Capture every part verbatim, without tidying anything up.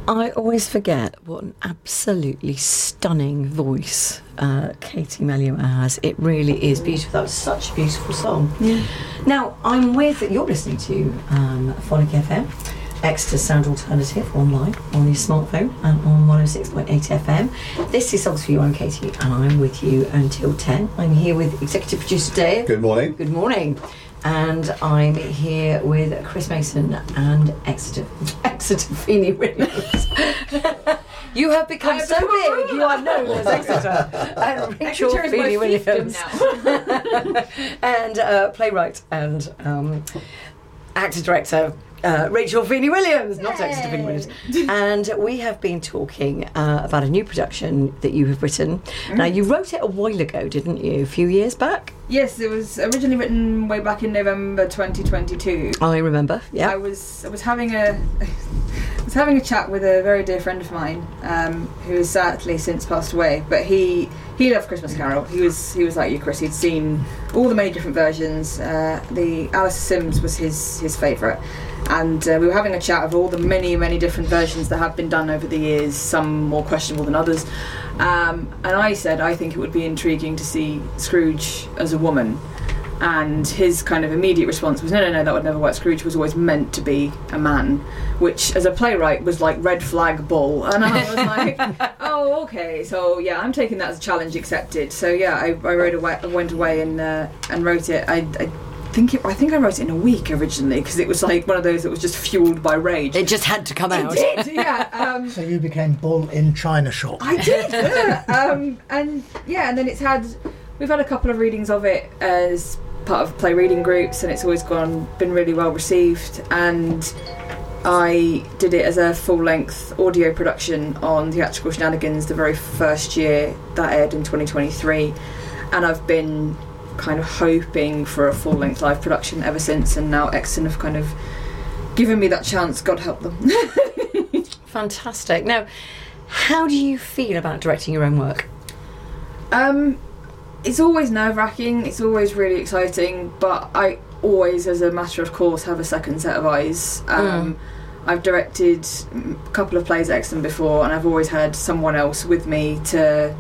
I always forget what an absolutely stunning voice uh, Katie Melua has. It really is beautiful. That was such a beautiful song. Yeah. Now, I'm with, you're listening to um, Phonic F M, Exeter Sound Alternative, online, on your smartphone, and on one oh six point eight F M. This is Songs For You, I'm Katie, and I'm with you until ten. I'm here with Executive Producer Dave. Good morning. Good morning. And I'm here with Chris Mason and Exeter, Exeter Feeney Williams. You have become so big, you are known as Exeter. And Rachel Feeney Williams. And uh, playwright and um, actor director. Uh, Rachel Feeney Williams, not Yay. Exeter Feeney Williams. And we have been talking uh, about a new production that you have written. Mm. Now, you wrote it a while ago, didn't you? A few years back? Yes, it was originally written way back in November twenty twenty-two. I remember, yeah. I was I was having a I was having a chat with a very dear friend of mine, um, who has sadly since passed away. But he he loved Christmas Carol. He was he was like you, Chris. He'd seen all the many different versions. Uh, the Alistair Sims was his his favourite. And uh, we were having a chat of all the many, many different versions that have been done over the years, some more questionable than others. Um, and I said, I think it would be intriguing to see Scrooge as a woman. And his kind of immediate response was, no, no, no, that would never work. Scrooge was always meant to be a man, which as a playwright was like red flag bull. And I was like, oh, okay. So, yeah, I'm taking that as a challenge accepted. So, yeah, I, I wrote away, went away and uh, and wrote it. I, I I think, it, I think I wrote it in a week originally because it was like one of those that was just fueled by rage. It just had to come it out. It did, yeah. Um, so you became Bull in China Shop. I did, yeah. um, and yeah, and then it's had, we've had a couple of readings of it as part of play reading groups, and it's always gone, been really well received. And I did it as a full-length audio production on Theatrical Shenanigans the very first year that aired in twenty twenty-three, and I've been kind of hoping for a full-length live production ever since, and now Exton have kind of given me that chance. God help them. Fantastic. Now, how do you feel about directing your own work? Um, it's always nerve-wracking, it's always really exciting, but I always, as a matter of course, have a second set of eyes. Um, mm. I've directed a couple of plays at Exton before, and I've always had someone else with me to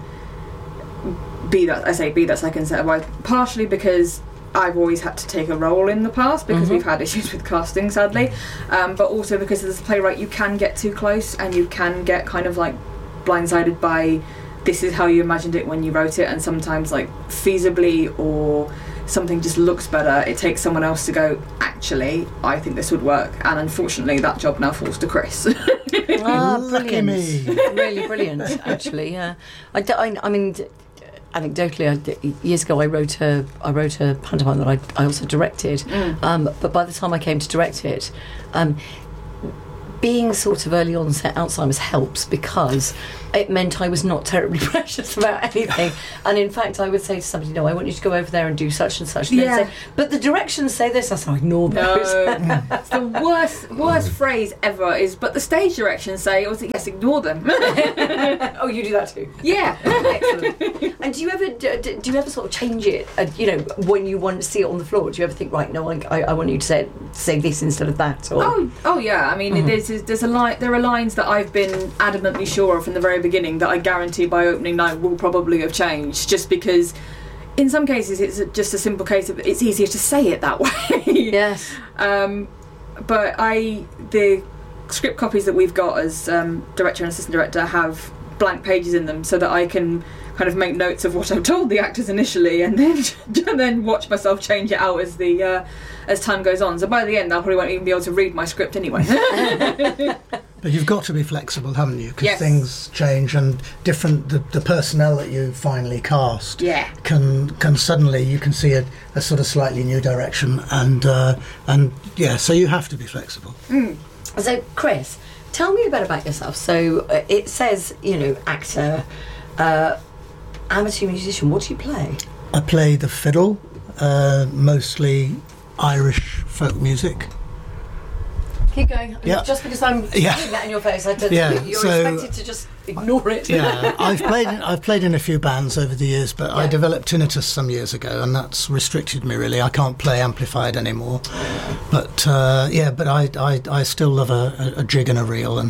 be that I say be that second set of eyes, partially because I've always had to take a role in the past because mm-hmm. we've had issues with casting, sadly, um, but also because as a playwright you can get too close and you can get kind of like blindsided by this is how you imagined it when you wrote it, and sometimes like feasibly or something just looks better, it takes someone else to go, actually I think this would work, and unfortunately that job now falls to Chris. Oh, lucky me. Really brilliant, actually. Yeah, I, I, I mean anecdotally, I, years ago I wrote a I wrote a pantomime that I, I also directed, mm. um, but by the time I came to direct it, um, being sort of early onset Alzheimer's helps because it meant I was not terribly precious about anything. And in fact, I would say to somebody, no, I want you to go over there and do such and such. And yeah. they'd say, but the directions say this. I said, I ignore those. No. It's the worst worst phrase ever is, but the stage directions say, or yes, ignore them. Oh, you do that too? Yeah. Excellent. And do you ever do, do you ever sort of change it, uh, you know, when you want to see it on the floor? Do you ever think, right, no, I, I, I want you to say, say this instead of that? Or? Oh, oh yeah. I mean, mm-hmm. there's, there's a line, there are lines that I've been adamantly sure of from the very beginning that I guarantee by opening night will probably have changed, just because in some cases it's just a simple case of it's easier to say it that way. Yes. Um, but I the script copies that we've got as um, director and assistant director have blank pages in them so that I can kind of make notes of what I've told the actors initially, and then and then watch myself change it out as the uh, as time goes on. So by the end, I probably won't even be able to read my script anyway. But you've got to be flexible, haven't you? Because yes. things change, and different. The, the personnel that you finally cast yeah. can can suddenly you can see a, a sort of slightly new direction, and uh, and yeah, so you have to be flexible. Mm. So, Chris, tell me a bit about yourself. So uh, it says, you know, actor, uh, amateur musician. What do you play? I play the fiddle, uh, mostly Irish folk music. Keep going. Yeah. Just because I'm yeah. putting that in your face, I don't yeah. think you're so, expected to just ignore it. Yeah, I've played. In, I've played in a few bands over the years, but yeah. I developed tinnitus some years ago, and that's restricted me really. I can't play amplified anymore. But uh, yeah, but I, I, I still love a, a jig and a reel, and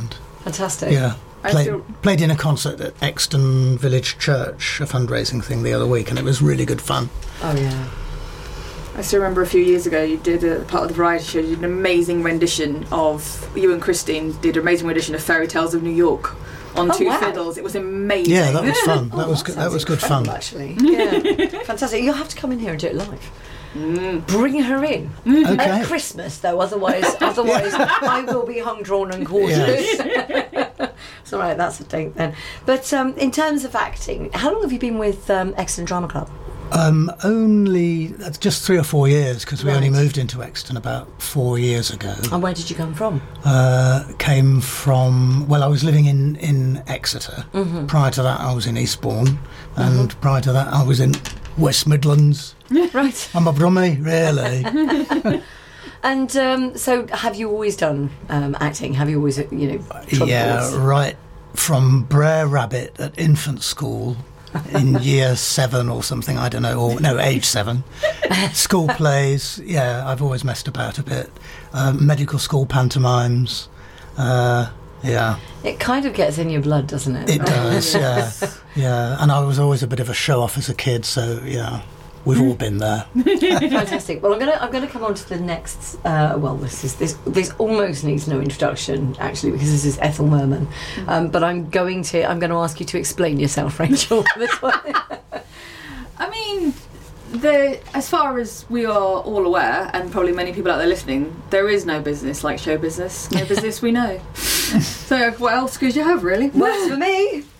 Fantastic. Yeah. I Played, still- played in a concert at Exton Village Church, a fundraising thing the other week, and it was really good fun. Oh yeah. I still remember a few years ago you did a part of the variety show. You did an amazing rendition of you and Christine did an amazing rendition of Fairy Tales of New York on Oh, two wow. fiddles. It was amazing. Yeah, that was fun. Oh, that was good. That sounds was good fun. incredible, Actually, yeah, fantastic. You'll have to come in here and do it live. Mm. Bring her in Okay. at Christmas, though. Otherwise, otherwise, I will be hung, drawn, and quartered. It's all right. That's a date then. But um, in terms of acting, how long have you been with um, Exton Drama Club? Um, only that's just three or four years because we only Right. moved into Exton about four years ago. And where did you come from? Uh, came from well, I was living in in Exeter. Mm-hmm. Prior to that, I was in Eastbourne, and prior to that, I was in West Midlands. Right. I'm a Brummie, really. And um, so, have you always done um, acting? Have you always, uh, you know, trod the Yeah, course? right from Brer Rabbit at infant school in year seven or something, I don't know, or no, age seven. School plays, yeah, I've always messed about a bit. Um, medical school pantomimes, uh, yeah, It kind of gets in your blood, doesn't it? it does, yeah, yeah. And I was always a bit of a show-off as a kid, so yeah, we've all been there. Fantastic. Well, I'm gonna I'm gonna come on to the next. Uh, well, this is this this almost needs no introduction actually because this is Ethel Merman. Um, but I'm going to I'm going to ask you to explain yourself, Rachel. for this one. I mean, the as far as we are all aware, and probably many people out there listening, there is no business like show business. No business we know. So what else could you have, really? Works for me.